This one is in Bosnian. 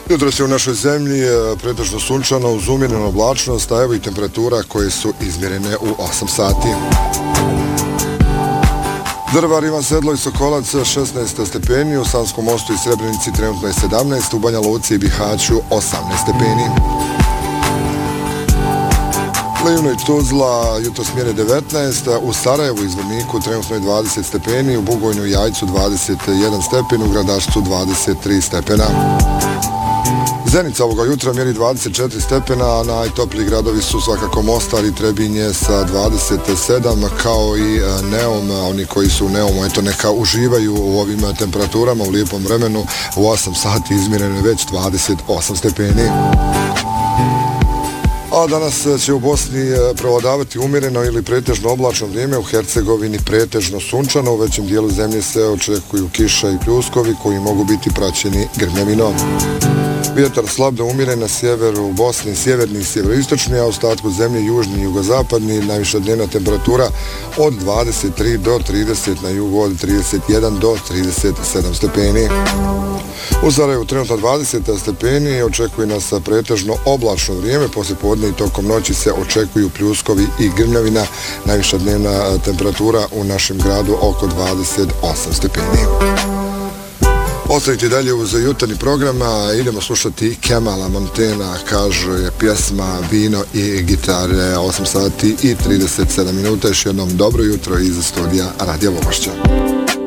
Jutros je u našoj zemlji pretežno sunčano uz umjerenu oblačnost, a evo i temperatura koje su izmjerene u 8 sati. Drvar, Ivan Sedlo i Sokolac 16 stepeni, u Savskom mostu i Srebrenici trenutno je 17, u Banja Luci i Bihaću 18 stepeni. Livno i Tuzla jutros mjere 19, u Sarajevu i Zvorniku trenutno je 20 stepeni, u Bugojnu i Jajcu 21 stepen, u Gradačcu 23 stepena. Zenica ovoga jutra mjeri 24 stepena, a najtopliji gradovi su svakako Mostar i Trebinje sa 27, kao i Neum. Oni koji su u Neumu, eto, neka uživaju u ovim temperaturama, u lijepom vremenu. U 8 sati izmjereno već 28 stepeni. A danas će u Bosni prevladavati umjereno ili pretežno oblačno vrijeme, u Hercegovini pretežno sunčano, u većem dijelu zemlje se očekuju kiša i pljuskovi koji mogu biti praćeni grmljavinom. Vjetar slab do umjeren na sjeveru u Bosni, sjeverni i sjeveroistočni, a u ostatku zemlje južni i jugozapadni. Najviša dnevna temperatura od 23 do 30, na jugu od 31 do 37 stepeni. U Sarajevu trenutno 20 stepeni, očekuje nas pretežno oblačno vrijeme, poslije podne i tokom noći se očekuju pljuskovi i grmljavina. Najviša dnevna temperatura u našem gradu oko 28 stepeni. Ostanite dalje uz jutarnji program, idemo slušati Kemala Montena, kaže pjesma Vino i gitare, 8 sati i 37 minuta, još jednom dobro jutro iz studija Radija Vogošća.